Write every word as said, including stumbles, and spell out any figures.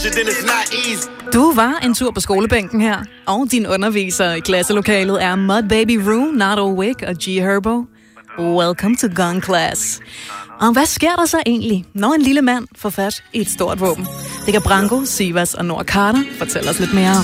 Du var en tur på skolebænken her, og din underviser i klasselokalet er Mud Baby Rue, Nardo Wick og G Herbo. Welcome to Gun Class. Og hvad sker der så egentlig, når en lille mand får fat i et stort våben? Det kan Branko, Sivas og Nord Carter fortælle os lidt mere om.